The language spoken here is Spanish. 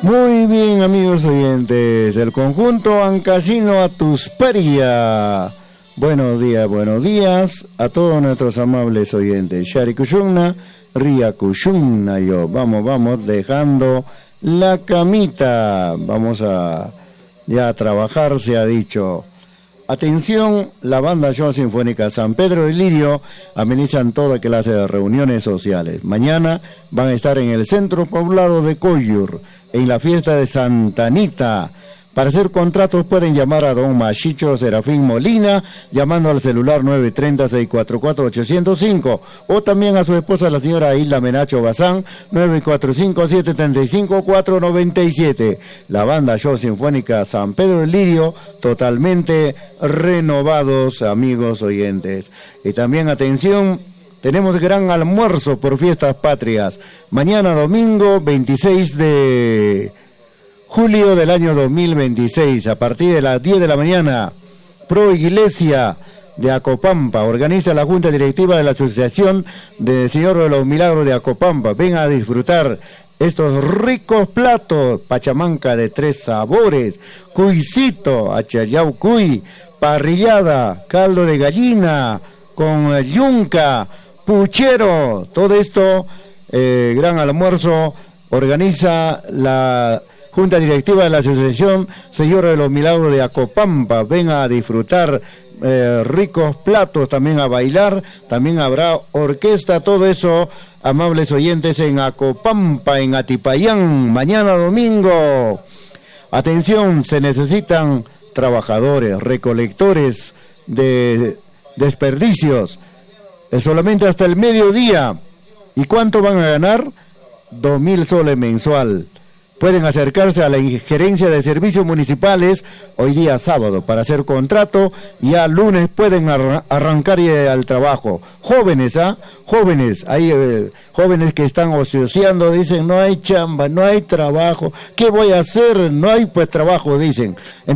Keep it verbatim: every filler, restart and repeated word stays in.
Muy bien, amigos oyentes, el conjunto Ancasino Atusperia. Buenos días, buenos días a todos nuestros amables oyentes. Shari Kushunna, Ria Kushunna yo. Vamos, vamos dejando la camita. Vamos a ya a trabajar, se ha dicho. Atención, la banda Show Sinfónica San Pedro y Lirio amenizan toda clase de reuniones sociales. Mañana van a estar en el centro poblado de Coyur, en la fiesta de Santa Anita. Para hacer contratos pueden llamar a don Machicho Serafín Molina, llamando al celular nueve tres cero, seis cuatro cuatro, ocho cero cinco, o también a su esposa, la señora Hilda Menacho Bazán, nueve cuatro cinco, siete tres cinco, cuatro nueve siete. La banda Show Sinfónica San Pedro el Lirio, totalmente renovados, amigos oyentes. Y también, atención, tenemos gran almuerzo por fiestas patrias. Mañana domingo veintiséis de julio del año dos mil veintiséis, a partir de las diez de la mañana, Pro Iglesia de Acopampa organiza la Junta Directiva de la Asociación de Señor de los Milagros de Acopampa. Ven a disfrutar estos ricos platos: pachamanca de tres sabores, cuisito, achayau cuy, parrillada, caldo de gallina con yunca, puchero. Todo esto, eh, gran almuerzo, organiza la Junta Directiva de la Asociación Señor de los Milagros de Acopampa. Ven a disfrutar eh, ricos platos, también a bailar, también habrá orquesta, todo eso, amables oyentes, en Acopampa, en Atipayán, mañana domingo. Atención, se necesitan trabajadores, recolectores de desperdicios, eh, solamente hasta el mediodía. ¿Y cuánto van a ganar? Dos mil soles mensual. Pueden acercarse a la Gerencia de Servicios Municipales hoy día sábado para hacer contrato, y ya lunes pueden ar arrancar al trabajo. Jóvenes, ¿ah? Jóvenes, hay eh, jóvenes que están ocioseando, dicen no hay chamba, no hay trabajo, ¿qué voy a hacer? No hay pues trabajo, dicen.